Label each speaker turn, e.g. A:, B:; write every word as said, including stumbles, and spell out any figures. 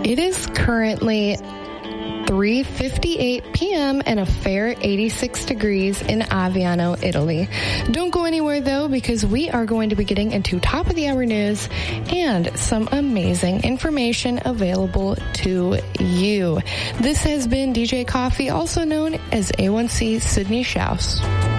A: It is currently three fifty-eight p.m. and a fair eighty-six degrees in Aviano, Italy. Don't go anywhere, though, because we are going to be getting into top of the hour news and some amazing information available to you. This has been D J Coffee, also known as A one C Sydney Shouse.